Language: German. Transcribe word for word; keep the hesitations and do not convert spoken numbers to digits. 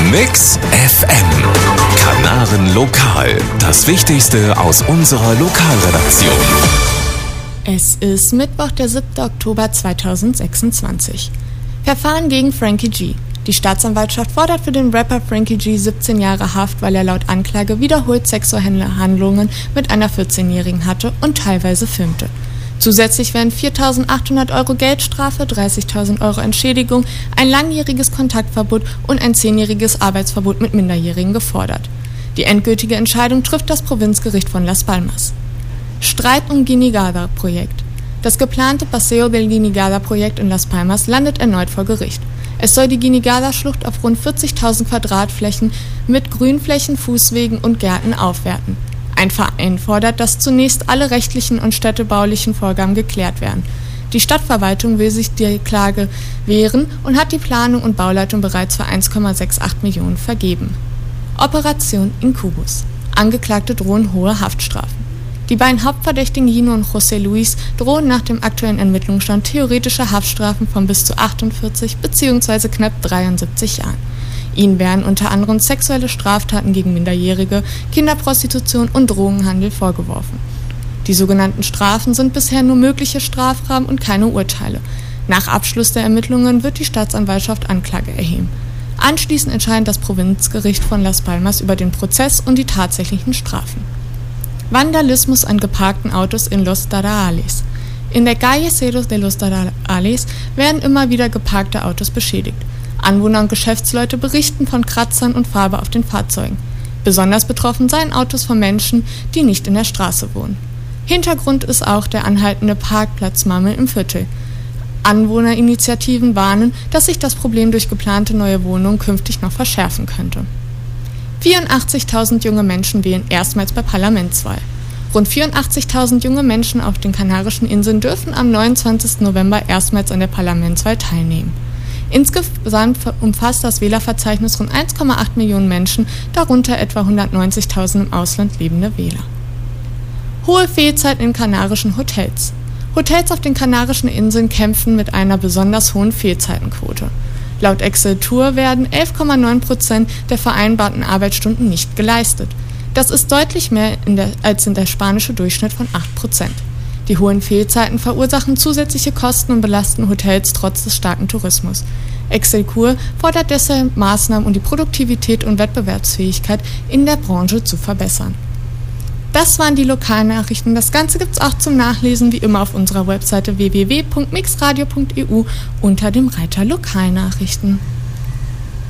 Mix F M. Kanaren Lokal. Das Wichtigste aus unserer Lokalredaktion. Es ist Mittwoch, der siebter Oktober zweitausendsechsundzwanzig. Verfahren gegen Frankie G. Die Staatsanwaltschaft fordert für den Rapper Frankie G siebzehn Jahre Haft, weil er laut Anklage wiederholt sexuelle Handlungen mit einer vierzehnjährigen hatte und teilweise filmte. Zusätzlich werden viertausendachthundert Euro Geldstrafe, dreißigtausend Euro Entschädigung, ein langjähriges Kontaktverbot und ein zehnjähriges Arbeitsverbot mit Minderjährigen gefordert. Die endgültige Entscheidung trifft das Provinzgericht von Las Palmas. Streit um Guinigada-Projekt. Das geplante Paseo del Guinigada-Projekt in Las Palmas landet erneut vor Gericht. Es soll die Guinigada-Schlucht auf rund vierzigtausend Quadratflächen mit Grünflächen, Fußwegen und Gärten aufwerten. Ein Verein fordert, dass zunächst alle rechtlichen und städtebaulichen Vorgaben geklärt werden. Die Stadtverwaltung will sich die Klage wehren und hat die Planung und Bauleitung bereits für eins Komma achtundsechzig Millionen vergeben. Operation Incubus. Angeklagte drohen hohe Haftstrafen. Die beiden Hauptverdächtigen Gino und José Luis drohen nach dem aktuellen Ermittlungsstand theoretische Haftstrafen von bis zu achtundvierzig bzw. knapp dreiundsiebzig Jahren. Ihnen werden unter anderem sexuelle Straftaten gegen Minderjährige, Kinderprostitution und Drogenhandel vorgeworfen. Die sogenannten Strafen sind bisher nur mögliche Strafrahmen und keine Urteile. Nach Abschluss der Ermittlungen wird die Staatsanwaltschaft Anklage erheben. Anschließend entscheidet das Provinzgericht von Las Palmas über den Prozess und die tatsächlichen Strafen. Vandalismus an geparkten Autos in Los Tarahales. In der Calle Ceros de Los Tarahales werden immer wieder geparkte Autos beschädigt. Anwohner und Geschäftsleute berichten von Kratzern und Farbe auf den Fahrzeugen. Besonders betroffen seien Autos von Menschen, die nicht in der Straße wohnen. Hintergrund ist auch der anhaltende Parkplatzmangel im Viertel. Anwohnerinitiativen warnen, dass sich das Problem durch geplante neue Wohnungen künftig noch verschärfen könnte. vierundachtzigtausend junge Menschen wählen erstmals bei Parlamentswahl. Rund vierundachtzigtausend junge Menschen auf den Kanarischen Inseln dürfen am neunundzwanzigsten November erstmals an der Parlamentswahl teilnehmen. Insgesamt umfasst das Wählerverzeichnis rund eins Komma acht Millionen Menschen, darunter etwa hundertneunzigtausend im Ausland lebende Wähler. Hohe Fehlzeiten in kanarischen Hotels. Hotels auf den Kanarischen Inseln kämpfen mit einer besonders hohen Fehlzeitenquote. Laut Exceltur werden elf Komma neun Prozent der vereinbarten Arbeitsstunden nicht geleistet. Das ist deutlich mehr in der, als in der spanische Durchschnitt von acht Prozent. Die hohen Fehlzeiten verursachen zusätzliche Kosten und belasten Hotels trotz des starken Tourismus. Exceltur fordert deshalb Maßnahmen, um die Produktivität und Wettbewerbsfähigkeit in der Branche zu verbessern. Das waren die Lokalnachrichten. Das Ganze gibt's auch zum Nachlesen wie immer auf unserer Webseite w w w punkt mixradio punkt e u unter dem Reiter Lokalnachrichten.